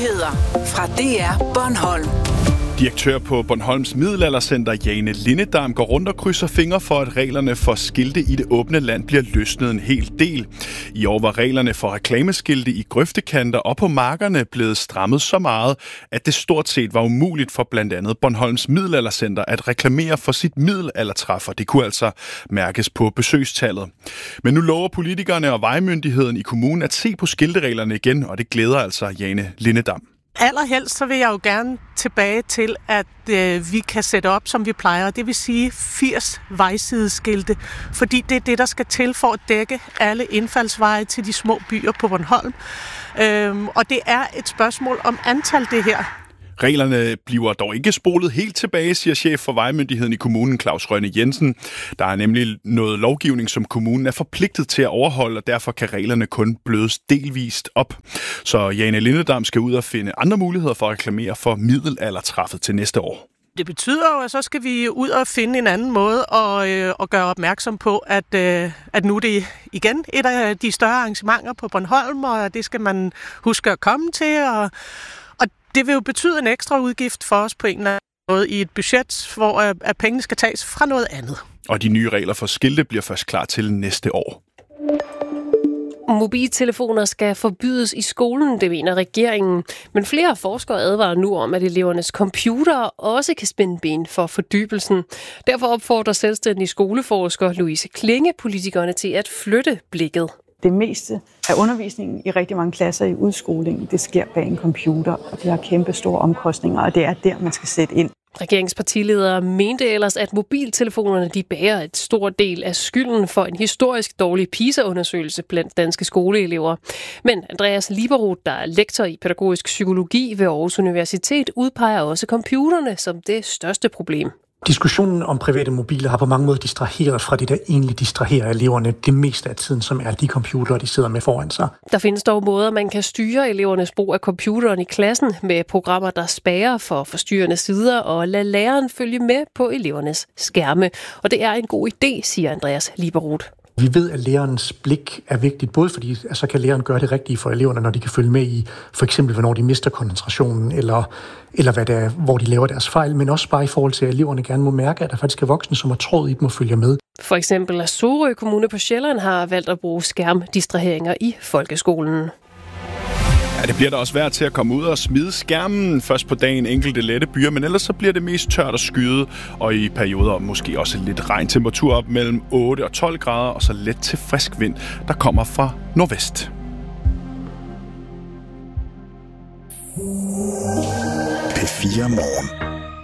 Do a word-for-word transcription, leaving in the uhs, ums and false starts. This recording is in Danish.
Nyheder fra D R Bornholm. Direktør på Bornholms Middelaldercenter, Jane Lindedam, går rundt og krydser fingre for, at reglerne for skilte i det åbne land bliver løsnet en hel del. I år var reglerne for reklameskilte i grøftekanter og på markerne blevet strammet så meget, at det stort set var umuligt for blandt andet Bornholms Middelaldercenter at reklamere for sit middelaldertræffer. Det kunne altså mærkes på besøgstallet. Men nu lover politikerne og vejmyndigheden i kommunen at se på skiltereglerne igen, og det glæder altså Jane Lindedam. Allerhelst så vil jeg jo gerne tilbage til, at øh, vi kan sætte op, som vi plejer. Det vil sige firs vejsideskilte, fordi det er det, der skal til for at dække alle indfaldsveje til de små byer på Bornholm. Øhm, og det er et spørgsmål om antal det her. Reglerne bliver dog ikke spolet helt tilbage, siger chef for vejmyndigheden i kommunen, Claus Rønne Jensen. Der er nemlig noget lovgivning, som kommunen er forpligtet til at overholde, og derfor kan reglerne kun blødes delvist op. Så Jane Lindedam skal ud og finde andre muligheder for at reklamere for middelaldertræffet til næste år. Det betyder jo, at så skal vi ud og finde en anden måde at, øh, at gøre opmærksom på, at, øh, at nu er det igen et af de større arrangementer på Bornholm, og det skal man huske at komme til, og det vil jo betyde en ekstra udgift for os på en eller anden måde i et budget, hvor at pengene skal tages fra noget andet. Og de nye regler for skilte bliver først klar til næste år. Mobiltelefoner skal forbydes i skolen, det mener regeringen. Men flere forskere advarer nu om, at elevernes computere også kan spænde ben for fordybelsen. Derfor opfordrer selvstændig skoleforsker Louise Klinge politikerne til at flytte blikket. Det meste af undervisningen i rigtig mange klasser i udskolingen, det sker bag en computer, og det har kæmpe store omkostninger, og det er der, man skal sætte ind. Regeringspartiledere mente ellers, at mobiltelefonerne de bærer et stor del af skylden for en historisk dårlig PISA-undersøgelse blandt danske skoleelever. Men Andreas Lieberoth, der er lektor i pædagogisk psykologi ved Aarhus Universitet, udpeger også computerne som det største problem. Diskussionen om private mobiler har på mange måder distraheret fra det, der egentlig distraherer eleverne det meste af tiden, som er de computere, de sidder med foran sig. Der findes dog måder, man kan styre elevernes brug af computeren i klassen med programmer, der spærrer for forstyrrende sider og lader læreren følge med på elevernes skærme. Og det er en god idé, siger Andreas Lieberoth. Vi ved, at lærerens blik er vigtigt, både fordi at så kan læreren gøre det rigtige for eleverne, når de kan følge med i for eksempel, hvornår de mister koncentrationen, eller, eller hvad det er, hvor de laver deres fejl, men også bare i forhold til, at eleverne gerne må mærke, at der faktisk er voksne, som har tråd i dem og følger med. For eksempel at Sorø Kommune på Sjælland har valgt at bruge skærmdistraheringer i folkeskolen. Ja, det bliver da også værd til at komme ud og smide skærmen. Først på dagen enkelte lette byer, men ellers så bliver det mest tørt og skyet. Og i perioder måske også lidt regn. Temperatur op mellem otte og tolv grader, og så let til frisk vind, der kommer fra nordvest. P fire Morgen.